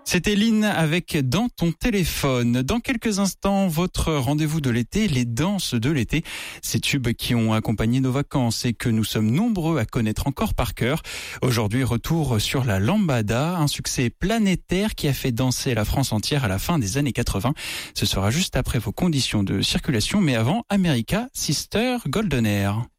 C'était Lynn avec Dans ton téléphone. Dans quelques instants, votre rendez-vous de l'été, les danses de l'été. Ces tubes qui ont accompagné nos vacances et que nous sommes nombreux à connaître encore par cœur. Aujourd'hui, retour sur la lambada, un succès planétaire qui a fait danser la France entière à la fin des années 80. Ce sera juste après vos conditions de circulation, mais avant, America Sister Golden Air.